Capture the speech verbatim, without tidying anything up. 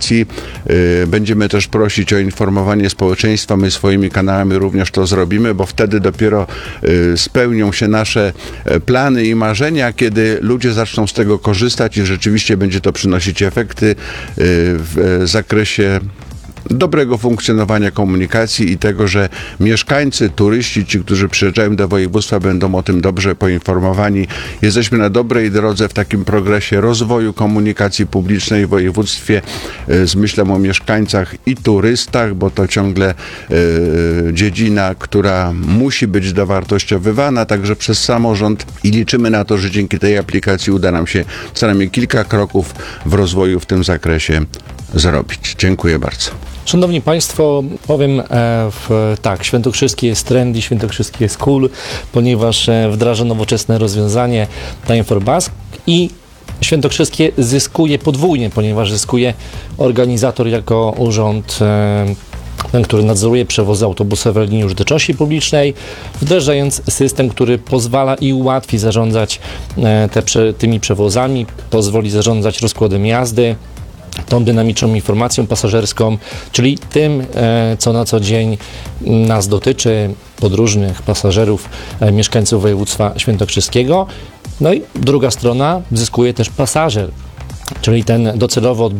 komunikacji. Będziemy też prosić o informowanie społeczeństwa. My swoimi kanałami również to zrobimy, bo wtedy dopiero spełnią się nasze plany i marzenia, kiedy ludzie zaczną z tego korzystać i rzeczywiście będzie to przynosić efekty w zakresie dobrego funkcjonowania komunikacji i tego, że mieszkańcy, turyści, ci, którzy przyjeżdżają do województwa, będą o tym dobrze poinformowani. Jesteśmy na dobrej drodze w takim progresie rozwoju komunikacji publicznej w województwie z myślą o mieszkańcach i turystach, bo to ciągle y, dziedzina, która musi być dowartościowywana także przez samorząd i liczymy na to, że dzięki tej aplikacji uda nam się co najmniej kilka kroków w rozwoju w tym zakresie zrobić. Dziękuję bardzo. Szanowni Państwo, powiem e, w, tak, Świętokrzyski jest trendy, Świętokrzyski jest cool, ponieważ e, wdraża nowoczesne rozwiązanie na Inforbask i Świętokrzyskie zyskuje podwójnie, ponieważ zyskuje organizator jako urząd, e, ten, który nadzoruje przewozy autobusowe linii użyteczności publicznej, wdrażając system, który pozwala i ułatwi zarządzać e, te, prze, tymi przewozami, pozwoli zarządzać rozkładem jazdy, tą dynamiczną informacją pasażerską, czyli tym, co na co dzień nas dotyczy, podróżnych, pasażerów, mieszkańców województwa świętokrzyskiego. No i druga strona, zyskuje też pasażer, czyli ten docelowo